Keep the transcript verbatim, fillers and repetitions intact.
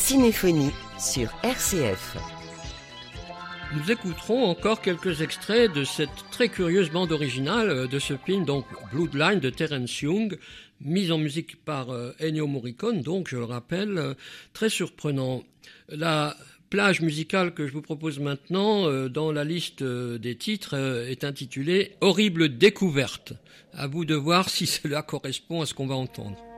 Cinéphonie sur R C F. Nous écouterons encore quelques extraits de cette très curieuse bande originale de ce film, donc Bloodline de Terence Young, mise en musique par Ennio Morricone, donc je le rappelle, très surprenant. La plage musicale que je vous propose maintenant dans la liste des titres est intitulée Horrible découverte. À vous de voir si cela correspond à ce qu'on va entendre.